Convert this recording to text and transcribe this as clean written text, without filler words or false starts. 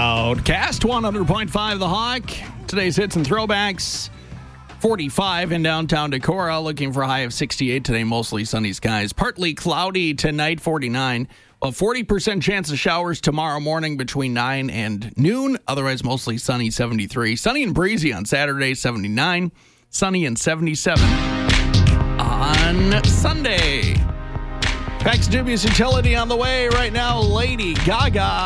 Cloudcast 100.5 The Hawk. Today's hits and throwbacks. 45 in downtown Decorah. Looking for a high of 68 today. Mostly sunny skies. Partly cloudy tonight, 49. A 40% chance of showers tomorrow morning between 9 and noon. Otherwise, mostly sunny, 73. Sunny and breezy on Saturday, 79. Sunny and 77 on Sunday. Pax Dubious Utility on the way right now. Lady Gaga.